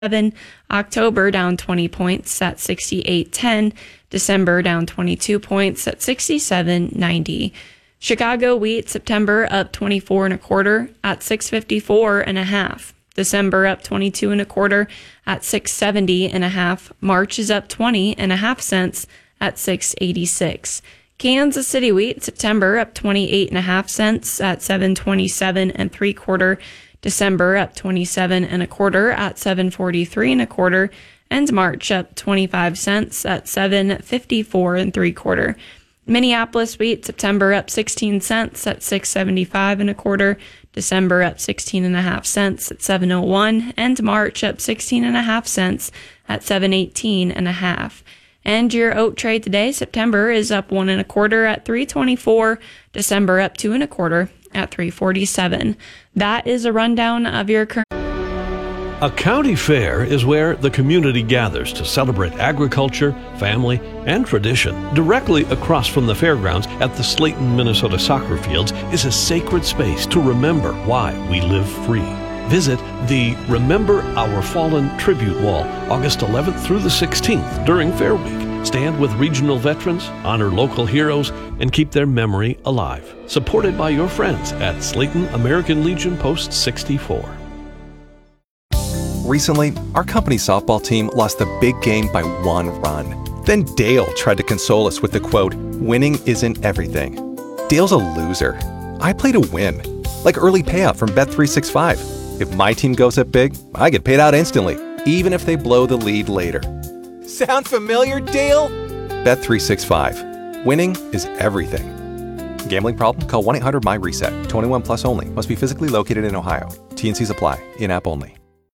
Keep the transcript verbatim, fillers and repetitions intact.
October down twenty points at sixty-eight ten. December down twenty-two points at sixty-seven ninety. Chicago wheat September up twenty-four and a quarter at six fifty-four and a half. December up twenty-two and a quarter at six seventy and a half. March is up twenty and a half cents at six eighty-six. Kansas City wheat September up twenty-eight and a half cents at seven twenty-seven and three quarter. December up twenty-seven and a quarter at seven forty-three and a quarter. And March up twenty-five cents at seven fifty-four and three quarter. Minneapolis wheat September up sixteen cents at six seventy-five and a quarter. December up sixteen and a half cents at seven oh one, and March up sixteen and a half cents at seven eighteen and a half. And your oat trade today, September is up one and a quarter at three twenty-four. December up two and a quarter at three forty-seven. That is a rundown of your current. A county fair is where the community gathers to celebrate agriculture, family, and tradition. Directly across from the fairgrounds at the Slayton, Minnesota soccer fields is a sacred space to remember why we live free. Visit the Remember Our Fallen Tribute Wall August eleventh through the sixteenth during Fair Week. Stand with regional veterans, honor local heroes, and keep their memory alive. Supported by your friends at Slayton American Legion Post sixty-four. Recently, our company's softball team lost the big game by one run. Then Dale tried to console us with the quote, "Winning isn't everything." Dale's a loser. I play to win. Like early payout from Bet three sixty-five. If my team goes up big, I get paid out instantly, even if they blow the lead later. Sound familiar, Dale? Bet three sixty-five. Winning is everything. Gambling problem? Call one eight hundred M Y RESET. twenty-one plus only. Must be physically located in Ohio. T and Cs apply. In-app only.